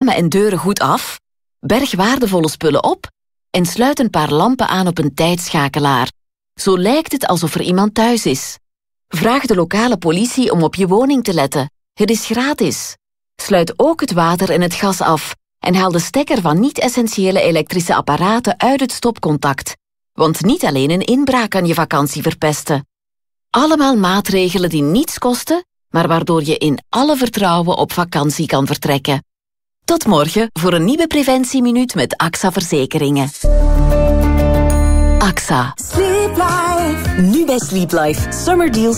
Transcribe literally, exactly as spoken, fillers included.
ramen en deuren goed af, berg waardevolle spullen op en sluit een paar lampen aan op een tijdschakelaar. Zo lijkt het alsof er iemand thuis is. Vraag de lokale politie om op je woning te letten. Het is gratis. Sluit ook het water en het gas af en haal de stekker van niet-essentiële elektrische apparaten uit het stopcontact. Want niet alleen een inbraak kan je vakantie verpesten. Allemaal maatregelen die niets kosten, maar waardoor je in alle vertrouwen op vakantie kan vertrekken. Tot morgen voor een nieuwe preventieminuut met A X A Verzekeringen. A X A. Sleep Life. Nu bij Sleep Life. Summer deals